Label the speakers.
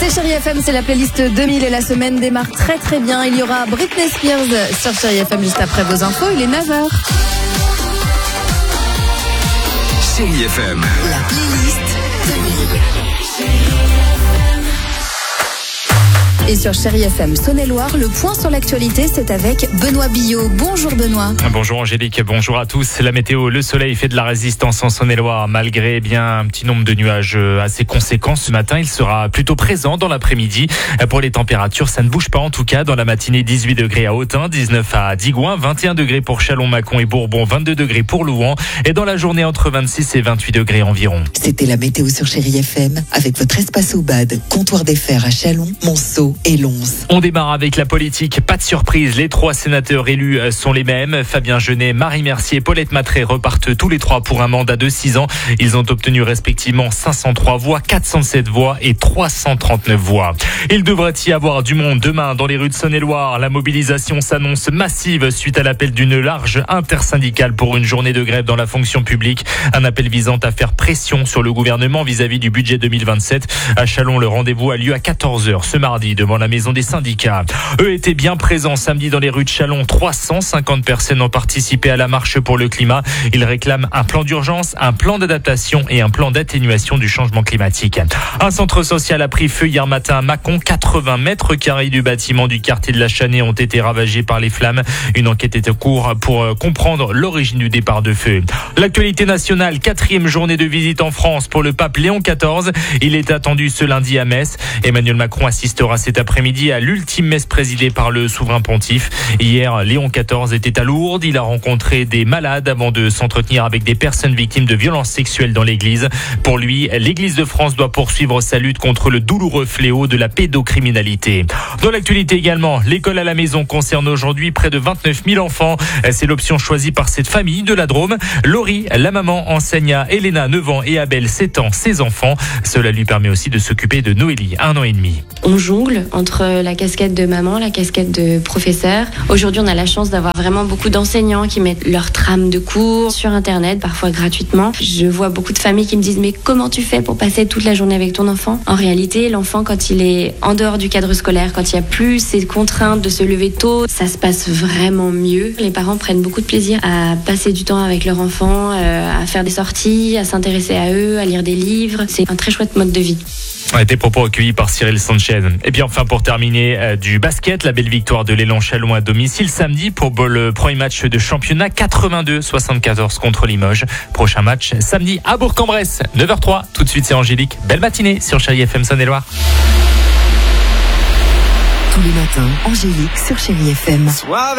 Speaker 1: Sur Chérie FM, c'est la playlist 2000 et la semaine démarre très très bien. Il y aura Britney Spears sur Chérie FM juste après vos infos. Il est 9h.
Speaker 2: Chérie FM.
Speaker 1: La playlist 2000. Et sur Chérie FM Saône-et-Loire, le point sur l'actualité, c'est avec Benoît Billot. Bonjour Benoît.
Speaker 3: Bonjour Angélique, bonjour à tous. La météo, le soleil fait de la résistance en Saône-et-Loire. Malgré bien un petit nombre de nuages assez conséquents ce matin, il sera plutôt présent dans l'après-midi. Pour les températures, ça ne bouge pas en tout cas. Dans la matinée, 18 degrés à Autun, 19 à Digoin, 21 degrés pour Châlons, Mâcon et Bourbon, 22 degrés pour Louan. Et dans la journée, entre 26 et 28 degrés environ.
Speaker 4: C'était la météo sur Chérie FM avec votre espace au bad, comptoir des fers à Châlons, Monceau et Lons.
Speaker 3: On démarre avec la politique. Pas de surprise, les 3 sénateurs élus sont les mêmes. Fabien Genet, Marie Mercier et Paulette Matré repartent tous les 3 pour un mandat de 6 ans. Ils ont obtenu respectivement 503 voix, 407 voix et 339 voix. Il devrait y avoir du monde demain dans les rues de Saône-et-Loire. La mobilisation s'annonce massive suite à l'appel d'une large intersyndicale pour une journée de grève dans la fonction publique. Un appel visant à faire pression sur le gouvernement vis-à-vis du budget 2027. À Châlons, le rendez-vous a lieu à 14h ce mardi devant la maison des syndicats. Eux étaient bien présents samedi dans les rues de Châlons. 350 personnes ont participé à la marche pour le climat. Ils réclament un plan d'urgence, un plan d'adaptation et un plan d'atténuation du changement climatique. Un centre social a pris feu hier matin à Mâcon. 80 mètres carrés du bâtiment du quartier de la Chanée ont été ravagés par les flammes. Une enquête est en cours pour comprendre l'origine du départ de feu. L'actualité nationale, 4e journée de visite en France pour le pape Léon XIV. Il est attendu ce lundi à Metz. Emmanuel Macron assistera cet après-midi à l'ultime messe présidée par le souverain pontife. Hier, Léon XIV était à Lourdes. Il a rencontré des malades avant de s'entretenir avec des personnes victimes de violences sexuelles dans l'église. Pour lui, l'église de France doit poursuivre sa lutte contre le douloureux fléau de la pédocriminalité. Dans l'actualité également, l'école à la maison concerne aujourd'hui près de 29 000 enfants. C'est l'option choisie par cette famille de la Drôme. Laurie, la maman, enseigne à Elena, 9 ans, et Abel, 7 ans, ses enfants. Cela lui permet aussi de s'occuper de Noélie, 1 an et demi.
Speaker 5: On jongle entre la casquette de maman, la casquette de professeur. Aujourd'hui, on a la chance d'avoir vraiment beaucoup d'enseignants qui mettent leur trame de cours sur Internet, parfois gratuitement. Je vois beaucoup de familles qui me disent « Mais comment tu fais pour passer toute la journée avec ton enfant ?» En réalité, l'enfant, quand il est en dehors du cadre scolaire, quand il n'y a plus ces contraintes de se lever tôt, ça se passe vraiment mieux. Les parents prennent beaucoup de plaisir à passer du temps avec leur enfant, à faire des sorties, à s'intéresser à eux, à lire des livres. C'est un très chouette mode de vie.
Speaker 3: Des propos accueillis par Cyril Sanchez. Et puis enfin, pour terminer, du basket, la belle victoire de l'élan Châlons à domicile samedi pour le premier match de championnat, 82-74 contre Limoges. Prochain match samedi à Bourg-en-Bresse, 9h03. Tout de suite, c'est Angélique. Belle matinée sur Chérie FM Saône-et-Loire.
Speaker 4: Tous les matins, Angélique sur Chérie FM.